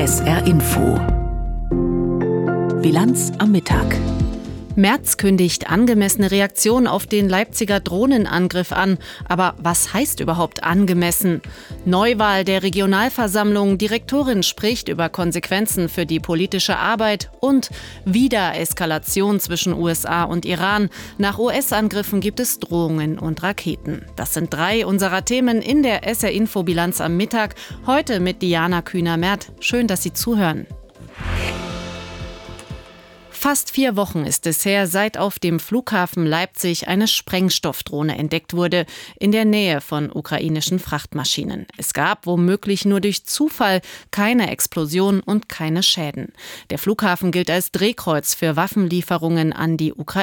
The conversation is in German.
SR Info. Bilanz am Mittag. Merz kündigt angemessene Reaktion auf den Leipziger Drohnenangriff an. Aber was heißt überhaupt angemessen? Neuwahl der Regionalversammlung, Direktorin spricht über Konsequenzen für die politische Arbeit und Wiedereskalation zwischen USA und Iran. Nach US-Angriffen gibt es Drohungen und Raketen. Das sind 3 unserer Themen in der SR Info Bilanz am Mittag. Heute mit Diana Kühner-Merth. Schön, dass Sie zuhören. Fast 4 Wochen ist es her, seit auf dem Flughafen Leipzig eine Sprengstoffdrohne entdeckt wurde, in der Nähe von ukrainischen Frachtmaschinen. Es gab womöglich nur durch Zufall keine Explosion und keine Schäden. Der Flughafen gilt als Drehkreuz für Waffenlieferungen an die Ukraine.